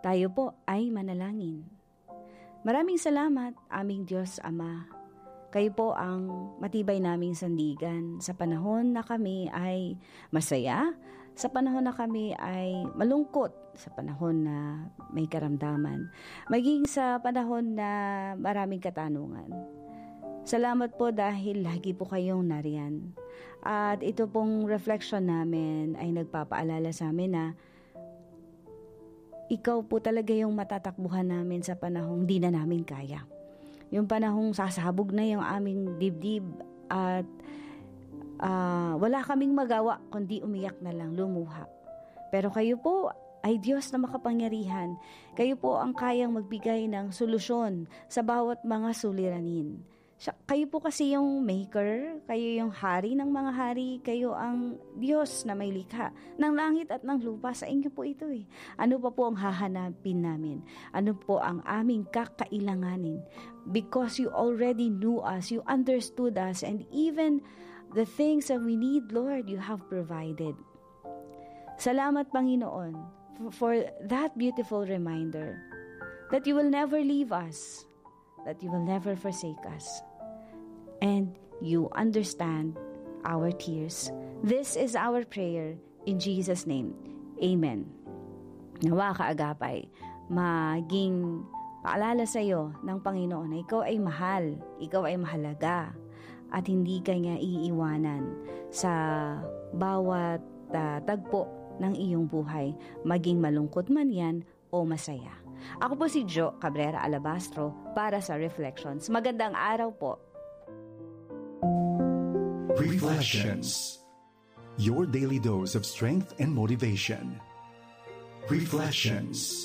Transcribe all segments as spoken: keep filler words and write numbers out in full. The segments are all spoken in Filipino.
Tayo po ay manalangin. Maraming salamat, aming Diyos Ama. Kayo po ang matibay naming sandigan sa panahon na kami ay masaya, sa panahon na kami ay malungkot, sa panahon na may karamdaman, maging sa panahon na maraming katanungan. Salamat po dahil lagi po kayong nariyan. At ito pong reflection namin ay nagpapaalala sa amin na ikaw po talaga yung matatakbuhan namin sa panahong di na namin kaya. Yung panahong sasabog na yung aming dibdib at uh, wala kaming magawa kundi umiyak na lang, lumuha. Pero kayo po ay Diyos na makapangyarihan. Kayo po ang kayang magbigay ng solusyon sa bawat mga suliranin. Kayo po kasi yung maker, kayo yung hari ng mga hari, kayo ang Diyos na may likha ng langit at ng lupa. Sa inyo po ito eh. Ano pa po ang hahanapin namin? Ano po ang aming kakailanganin? Because you already knew us, you understood us, and even the things that we need, Lord, you have provided. Salamat, Panginoon, for that beautiful reminder that you will never leave us, that you will never forsake us. And you understand our tears. This is our prayer in Jesus' name. Amen. Nawa kaagapay, maging paalala sa iyo ng Panginoon na ikaw ay mahal, ikaw ay mahalaga, at hindi ka niya iiwanan sa bawat uh, tagpo ng iyong buhay, maging malungkot man yan o masaya. Ako po si Jo Cabrera Alabastro para sa Reflections. Magandang araw po. Reflections. Your daily dose of strength and motivation. Reflections.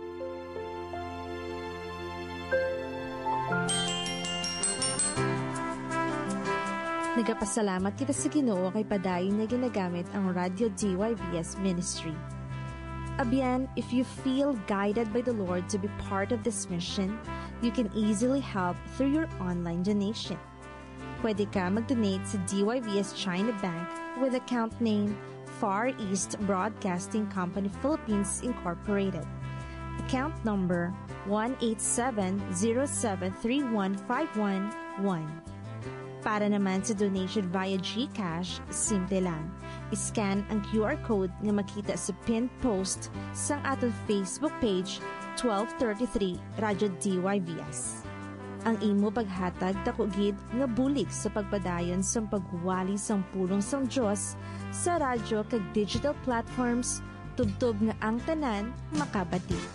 Nagapasalamat kita sa Ginoo kay padayon na ginagamit ang Radio D Y V S Ministry. Abiyan, if you feel guided by the Lord to be part of this mission, you can easily help through your online donation. Pwede ka mag-donate sa D Y V S China Bank with account name Far East Broadcasting Company Philippines Incorporated. Account number one eight seven zero seven three one five one one. Para naman sa donation via GCash, simple lang. I-scan ang Q R code na makita sa pinned post sa atong Facebook page twelve thirty-three Radyo D Y V S. Ang imo paghatag dakugid nga bulig sa pagpadayon sa pagwali sang pulong sang Dios sa radyo kag digital platforms tubtob nga ang tanan makabati.